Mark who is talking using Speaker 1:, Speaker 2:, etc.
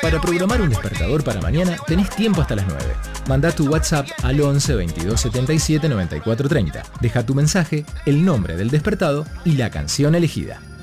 Speaker 1: Para programar un despertador para mañana tenés tiempo hasta las 9. Mandá tu WhatsApp al 11 22 77 94 30. Deja tu mensaje, el nombre del despertado y la canción elegida.